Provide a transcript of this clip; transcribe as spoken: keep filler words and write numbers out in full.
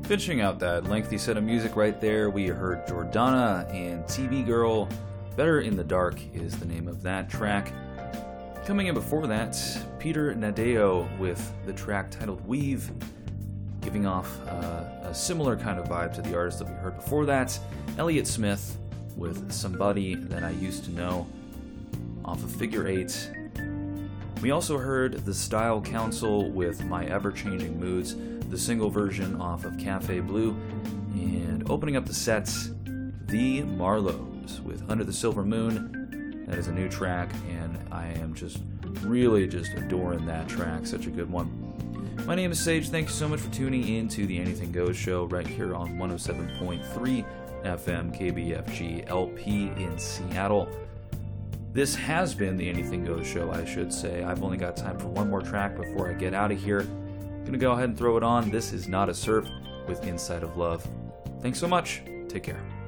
Finishing out that lengthy set of music right there, we heard Jordana and T V Girl. Better in the Dark is the name of that track. Coming in before that, Peter Nadeo with the track titled Weave, giving off uh, a similar kind of vibe to the artist that we heard before that. Elliott Smith with Somebody That I Used to Know off of Figure Eight. We also heard The Style Council with My Ever-Changing Moods, the single version off of Cafe Blue. And opening up the sets, The Marlows with Under the Silver Moon. That is a new track, and I am just really just adoring that track. Such a good one. My name is Sage. Thank you so much for tuning in to the Anything Goes show right here on one oh seven point three F M K B F G L P in Seattle. This has been the Anything Goes show, I should say. I've only got time for one more track before I get out of here. I'm gonna go ahead and throw it on. This is Not a Surf with Inside of Love. Thanks so much. Take care.